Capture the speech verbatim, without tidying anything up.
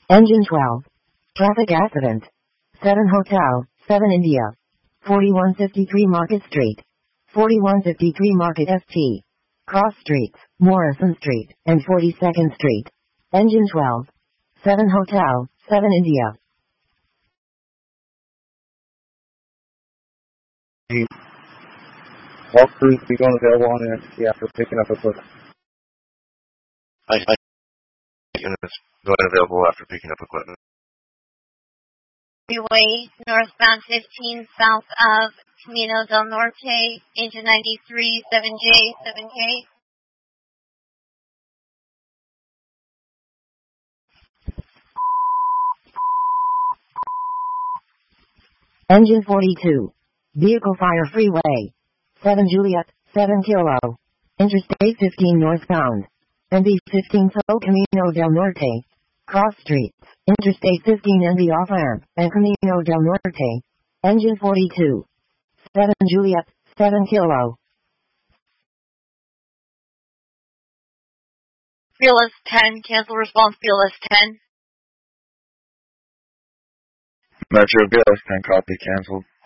Engine twelve. Traffic accident. seven Hotel, seven India. forty-one fifty-three Market Street. forty-one fifty-three Market S T. Cross Streets, Morrison Street, and forty-second Street. Engine twelve. seven Hotel, seven India. All crews be going available on N X T after picking up equipment. Hi, hi. Units going available after picking up equipment. Freeway, northbound fifteen, south of Camino del Norte, engine ninety-three, seven J, seven K. Engine forty-two. Vehicle Fire Freeway. seven Juliet, seven Kilo. Interstate fifteen northbound. N B fifteen So Camino del Norte. Cross Streets. Interstate fifteen N B off-ramp and Camino del Norte. Engine forty-two. seven Juliet, seven Kilo. Fearless ten, cancel response Fearless ten. Metro Gas ten, copy, canceled.